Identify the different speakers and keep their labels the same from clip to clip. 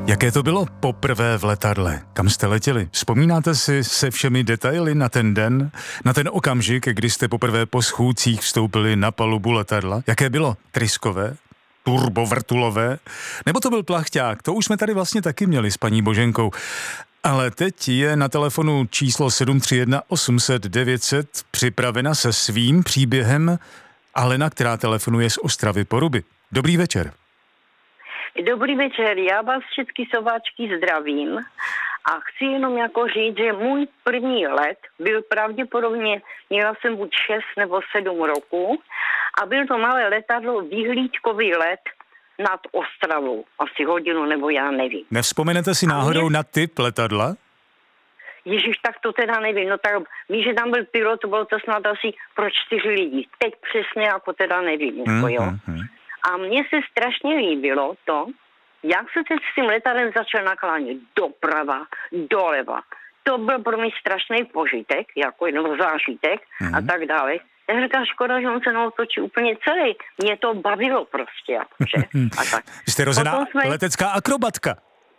Speaker 1: Jaké to bylo poprvé v letadle? Kam jste letěli? Vzpomínáte si se všemi detaily na ten den? Na ten okamžik, kdy jste poprvé po schůdcích vstoupili na palubu letadla? Jaké bylo? Tryskové? Turbovrtulové? Nebo to byl plachťák? To už jsme tady vlastně taky měli s paní Boženkou. Ale teď je na telefonu číslo 731 800 900 připravena se svým příběhem Alena, která telefonuje z Ostravy Poruby. Dobrý večer.
Speaker 2: Dobrý večer, já vás všechny sováčky zdravím a chci jenom jako říct, že můj první let byl pravděpodobně, měla jsem buď 6 nebo 7 roků a byl to malé letadlo, vyhlídkový let nad Ostravou, asi hodinu nebo já nevím.
Speaker 1: Nevzpomenete si náhodou na typ letadla?
Speaker 2: Ježíš, tak to teda nevím, no tak víš, že tam byl pilot, to bylo to snad asi pro 4 lidi, teď přesně jako teda nevím, jako jo. A mně se strašně líbilo to, jak se teď s tím letadlem začal naklánět doprava, doleva. To byl pro mě strašný požitek, jako jenom zážitek a tak dále. Já říkám, škoda, že on se naotočí úplně celý. Mě to bavilo prostě, jakože. A tak.
Speaker 1: Jste rozená letecká akrobatka.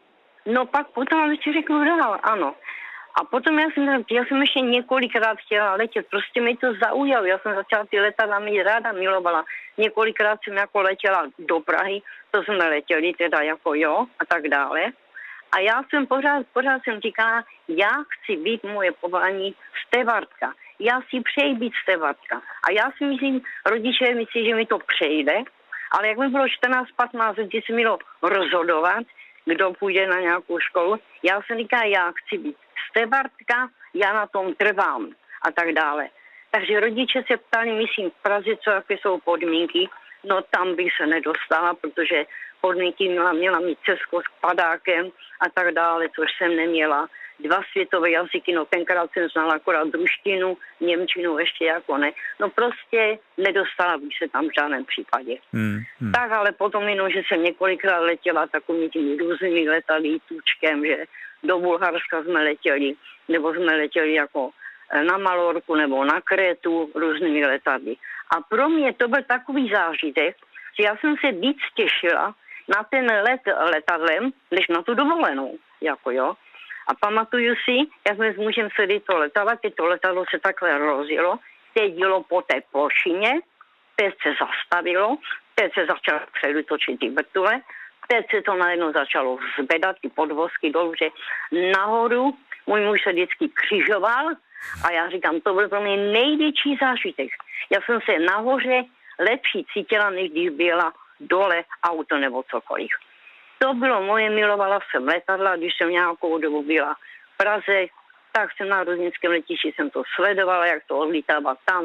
Speaker 2: No pak potom ještě řeknu dál, ano. A potom já jsem ještě několikrát chtěla letět, prostě mi to zaujalo, já jsem začala ty letadla mít ráda, milovala. Několikrát jsem jako letěla do Prahy, to jsme letěli teda jako jo a tak dále. A já jsem pořád jsem říkala, já chci být moje povolání stevardka. Já si přeji být stevardka. A já si myslím, rodiče myslí, že mi to přejde, ale jak mi bylo 14-15 let, kdy se mělo rozhodovat, kdo půjde na nějakou školu, já jsem říkala, já chci být stevardka, já na tom trvám a tak dále. Takže rodiče se ptali, myslím, v Praze, jaké jsou podmínky, no tam bych se nedostala, protože podmínky měla mít Česko s padákem a tak dále, což jsem neměla. 2 světové jazyky, no tenkrát jsem znala akorát ruštinu, němčinu ještě jako ne. No prostě nedostala bych se tam v žádném případě. Tak ale potom jenom, že jsem několikrát letěla takovými těmi různými letadly tučkem, že do Bulharska jsme letěli, nebo jsme letěli jako na Malorku nebo na Krétu různými letadly. A pro mě to byl takový zážitek, že já jsem se víc těšila na ten let letadlem, než na tu dovolenou, jako jo. A pamatuju si, jak jsme s mužem sedli to letadlo se takhle rozjelo, teď jelo po té plošině, teď se zastavilo, teď se začalo předutočit ty vrtule, teď se to najednou začalo zvedat, ty podvozky dolů, že nahoru můj muž se vždycky křižoval a já říkám, to byl pro mě největší zážitek. Já jsem se nahoře lepší cítila, než když byla dole auto nebo cokoliv. To bylo moje, milovala jsem letadla, když jsem nějakou dobu byla v Praze, tak jsem na Ruznickém letišti jsem to sledovala, jak to odlítává tam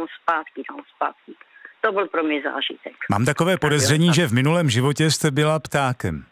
Speaker 2: zpátky. To byl pro mě zážitek.
Speaker 1: Mám takové podezření, že v minulém životě jste byla ptákem.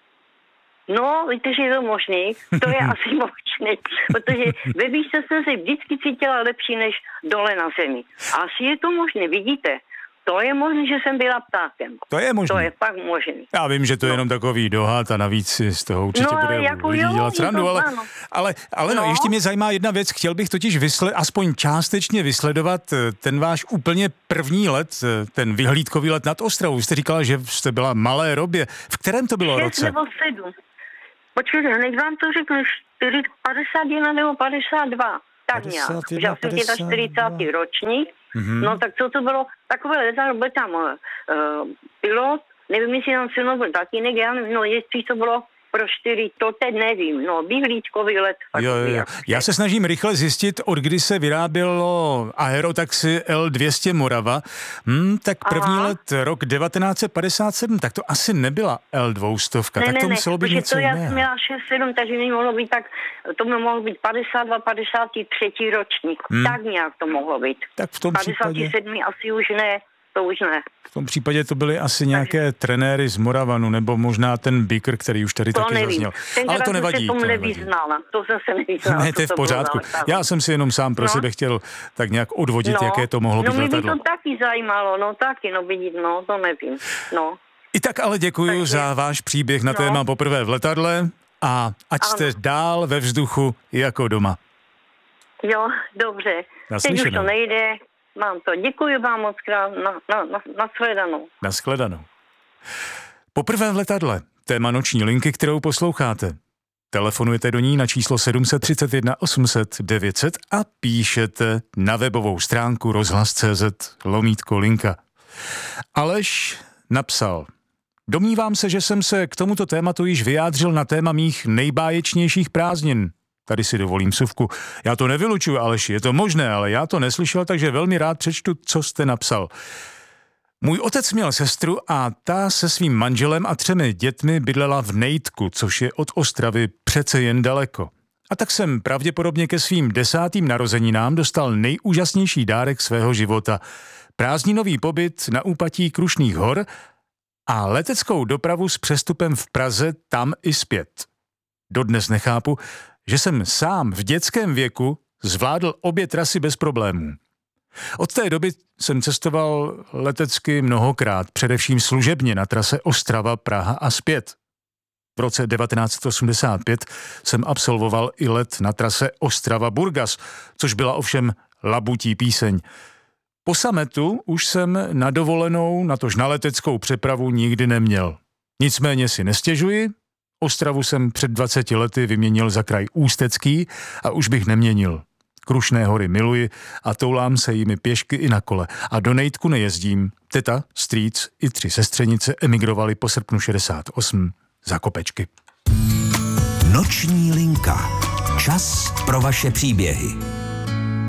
Speaker 2: No, víte, že je to možný, to je asi možný, protože ve výšce jsem se vždycky cítila lepší než dole na zemi. Asi je to možné, vidíte? To je možné, že jsem byla ptákem.
Speaker 1: To je možné.
Speaker 2: To je fakt možný.
Speaker 1: Já vím, že to je jenom takový dohad a navíc si z toho určitě bude
Speaker 2: jako
Speaker 1: lidi dělat srandu, ale
Speaker 2: no.
Speaker 1: Ještě mě zajímá jedna věc. Chtěl bych totiž aspoň částečně vysledovat ten váš úplně první let, ten vyhlídkový let nad Ostravou. Jste říkala, že jste byla malé robě. V kterém to bylo
Speaker 2: 6
Speaker 1: roce?
Speaker 2: nebo 7. Počkejte, hned vám to řeknu, 51 nebo 52. Tak nějak. Já jsem 40. ročník. No tak co to bylo? Takové letadlo, byl tam pilot, nevím, jestli tam se byl tatínek, já nevím, no jestli to bylo pro 4, to teď nevím, no vyhlídkový let.
Speaker 1: Jo. Já se snažím rychle zjistit, od kdy se vyrábělo aerotaxi L200 Morava, tak první let rok 1957, tak to asi nebyla L200, tak to muselo být něco jiného.
Speaker 2: Já jsem měla 6-7, takže nemohlo být tak, to by mohlo být 52, 53. ročník, tak nějak to mohlo být.
Speaker 1: Tak v tom
Speaker 2: 57 asi už ne. To už ne.
Speaker 1: V tom případě to byly asi nějaké trenéry z Moravanu, nebo možná ten Bikr, který už tady taky zazněl. Ale to nevadí.
Speaker 2: To jsem se nevyznala.
Speaker 1: Ne, to je v pořádku. Já jsem si jenom sám pro sebe chtěl tak nějak odvodit, jaké to mohlo být letadlo.
Speaker 2: No, mě by to taky zajímalo, vidíte, to nevím,
Speaker 1: I tak ale děkuji za váš příběh na téma poprvé v letadle a ať jste dál ve vzduchu jako doma.
Speaker 2: Jo, dobře. Teď už to nejde. Mám to. Děkuji vám moc krát. Nashledanou.
Speaker 1: Nashledanou. Poprvé v letadle. téma noční linky, kterou posloucháte. Telefonujete do ní na číslo 731 800 900 a píšete na webovou stránku rozhlas.cz/linka. Aleš napsal: Domnívám se, že jsem se k tomuto tématu již vyjádřil na téma mých nejbáječnějších prázdnin. Tady si dovolím vsuvku. Já to nevylučuju, Aleši, je to možné, ale já to neslyšel, takže velmi rád přečtu, co jste napsal. Můj otec měl sestru a ta se svým manželem a 3 dětmi bydlela v Nejtku, což je od Ostravy přece jen daleko. A tak jsem pravděpodobně ke svým 10. narozeninám dostal nejúžasnější dárek svého života. Prázdninový pobyt na úpatí Krušných hor a leteckou dopravu s přestupem v Praze tam i zpět. Dodnes nechápu, že jsem sám v dětském věku zvládl obě trasy bez problémů. Od té doby jsem cestoval letecky mnohokrát, především služebně na trase Ostrava-Praha a zpět. V roce 1985 jsem absolvoval i let na trase Ostrava-Burgas, což byla ovšem labutí píseň. Po sametu už jsem na dovolenou, natož na leteckou přepravu nikdy neměl. Nicméně si nestěžuji, Ostravu jsem před 20 lety vyměnil za kraj Ústecký a už bych neměnil. Krušné hory miluji a toulám se jimi pěšky i na kole. A do Nejtku nejezdím. Teta, strýc i 3 sestřenice emigrovali po srpnu 68 za kopečky.
Speaker 3: Noční linka. Čas pro vaše příběhy.